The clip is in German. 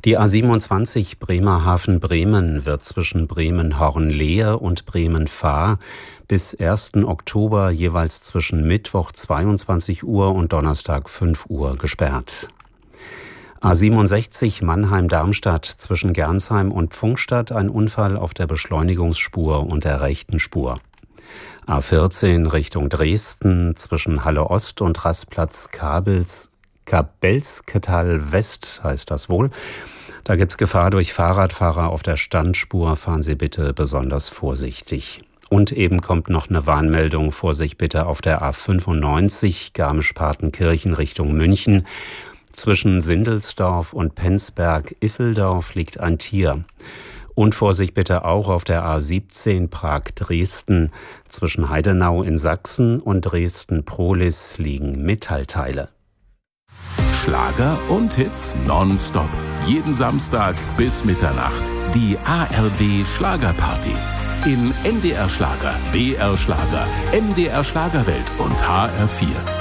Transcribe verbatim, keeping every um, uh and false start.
Die A siebenundzwanzig Bremerhaven-Bremen wird zwischen Bremen-Hornlehe und Bremen-Vahr bis ersten Oktober jeweils zwischen Mittwoch zweiundzwanzig Uhr und Donnerstag fünf Uhr gesperrt. A siebenundsechzig Mannheim-Darmstadt zwischen Gernsheim und Pfungstadt ein Unfall auf der Beschleunigungsspur und der rechten Spur. A vierzehn Richtung Dresden zwischen Halle Ost und Rastplatz Kabels, Kabelsketal West heißt das wohl. Da gibt's Gefahr durch Fahrradfahrer auf der Standspur. Fahren Sie bitte besonders vorsichtig. Und eben kommt noch eine Warnmeldung. Vorsicht bitte auf der A fünfundneunzig Garmisch-Partenkirchen Richtung München. Zwischen Sindelsdorf und Penzberg-Iffeldorf liegt ein Tier. Und Vorsicht bitte auch auf der A siebzehn Prag-Dresden. Zwischen Heidenau in Sachsen und Dresden-Prohlis liegen Metallteile. Schlager und Hits nonstop. Jeden Samstag bis Mitternacht. Die A R D Schlagerparty. In N D R Schlager, B R Schlager, M D R Schlagerwelt und H R vier.